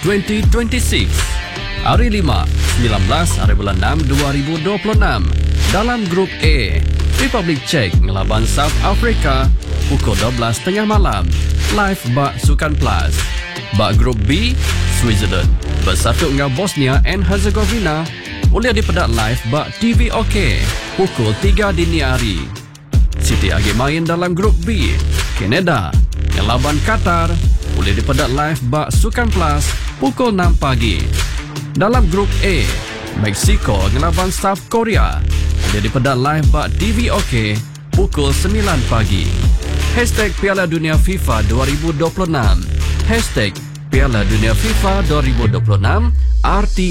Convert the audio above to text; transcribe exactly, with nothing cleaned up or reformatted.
dua ribu dua puluh enam. Hari lima, sembilan belas hari bulan enam dua ribu dua puluh enam. Dalam grup A, Republik Czech ngelaban South Africa pukul dua belas tiga puluh malam. Live bak Sukan Plus. Bak grup B, Switzerland bersatu dengan Bosnia and Herzegovina boleh dipedak live bak T V OK pukul tiga dini hari. Siti agi main dalam grup B, Canada ngelaban Qatar boleh dipedak live bak Sukan Plus pukul enam pagi. Dalam grup A, Mexico ngelaban South Korea boleh dipedak live bak T V OK pukul sembilan pagi. Hashtag Piala Dunia FIFA dua ribu dua puluh enam. Hashtag Piala Dunia FIFA dua ribu dua puluh enam R T